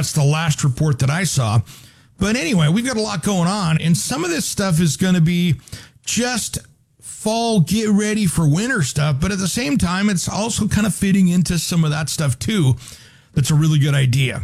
That's the last report that I saw. But anyway, we've got a lot going on, and some of this stuff is going to be just fall, get ready for winter stuff. But at the same time, it's also kind of fitting into some of that stuff too. That's a really good idea.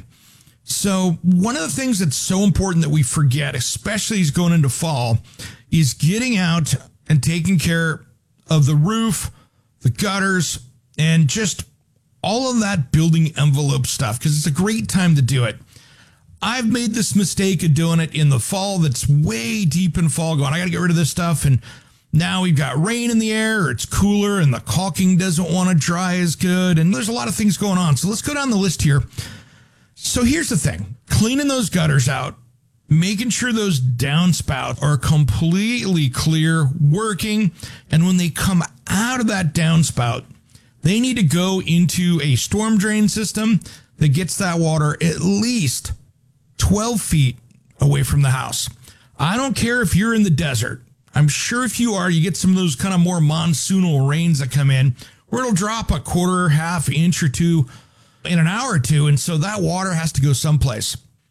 So one of the things that's so important that we forget, especially as going into fall, is getting out and taking care of the roof, the gutters, and just all of that building envelope stuff, because it's a great time to do it. I've made this mistake of doing it in the fall. That's way deep in fall, going, I got to get rid of this stuff. And now we've got rain in the air, or it's cooler, and the caulking doesn't want to dry as good. And there's a lot of things going on. So let's go down the list here. So here's the thing. Cleaning those gutters out, making sure those downspouts are completely clear, working. And when they come out of that downspout, they need to go into a storm drain system that gets that water at least 12 feet away from the house. I don't care if you're in the desert. I'm sure if you are, you get some of those kind of more monsoonal rains that come in where it'll drop a quarter, half inch or two in an hour or two. And so that water has to go someplace.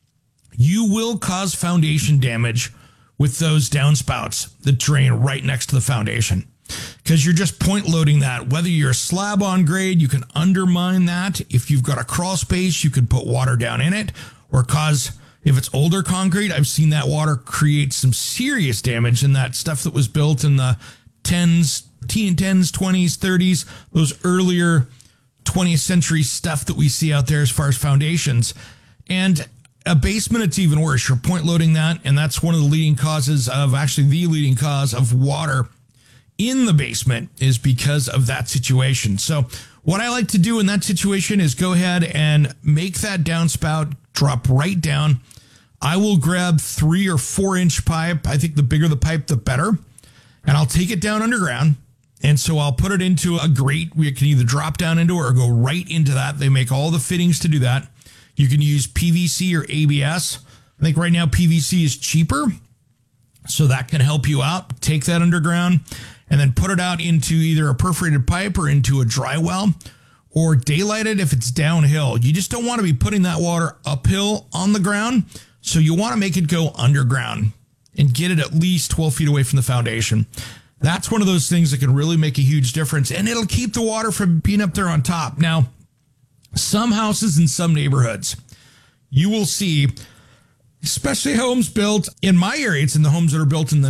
You will cause foundation damage with those downspouts that drain right next to the foundation, because you're just point loading that. Whether you're a slab on grade, you can undermine that. If you've got a crawl space, you can put water down in it, or cause, if it's older concrete, I've seen that water create some serious damage in that stuff that was built in the 10s, 20s, 30s, those earlier 20th century stuff that we see out there as far as foundations. And a basement, it's even worse. You're point loading that, and that's one of the leading causes of, actually the leading cause of water in the basement, is because of that situation. So what I like to do in that situation is go ahead and make that downspout drop right down. I will grab 3 or 4 inch pipe. I think the bigger the pipe, the better. And I'll take it down underground. And so I'll put it into a grate. We can either drop down into it or go right into that. They make all the fittings to do that. You can use PVC or ABS. I think right now PVC is cheaper, so that can help you out. Take that underground and then put it out into either a perforated pipe or into a dry well, or daylight it if it's downhill. You just don't want to be putting that water uphill on the ground, so you want to make it go underground and get it at least 12 feet away from the foundation. That's one of those things that can really make a huge difference, and it'll keep the water from being up there on top. Now, some houses in some neighborhoods, you will see, especially homes built in my area, it's in the homes that are built in the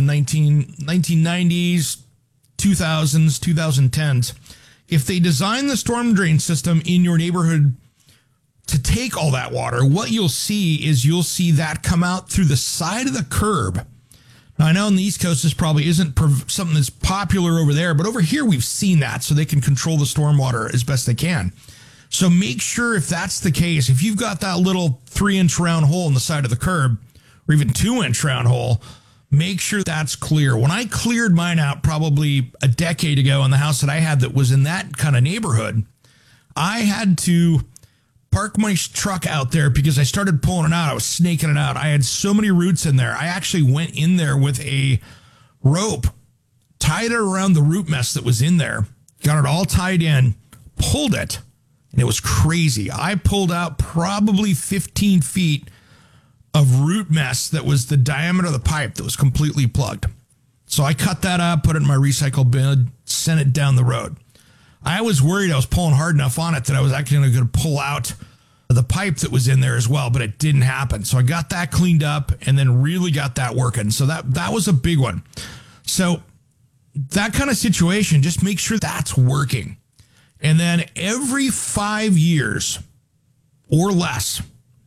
1990s, 2000s, 2010s. If they design the storm drain system in your neighborhood to take all that water, what you'll see is you'll see that come out through the side of the curb. Now, I know on the East Coast, this probably isn't something that's popular over there, but over here we've seen that, so they can control the stormwater as best they can. So make sure, if that's the case, if you've got that little 3-inch round hole in the side of the curb, or even 2-inch round hole, make sure that's clear. When I cleared mine out probably a decade ago on the house that I had that was in that kind of neighborhood, I had to park my truck out there because I started pulling it out. I was snaking it out. I had so many roots in there. I actually went in there with a rope, tied it around the root mess that was in there, got it all tied in, pulled it, and it was crazy. I pulled out probably 15 feet of root mess that was the diameter of the pipe that was completely plugged. So I cut that up, put it in my recycle bin, sent it down the road. I was worried I was pulling hard enough on it that I was actually going to pull out the pipe that was in there as well, but it didn't happen. So I got that cleaned up and then really got that working. So that was a big one. So that kind of situation, just make sure that's working. And then every 5 years or less,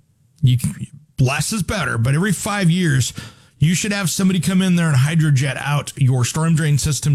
less is better, but every 5 years, you should have somebody come in there and hydrojet out your storm drain system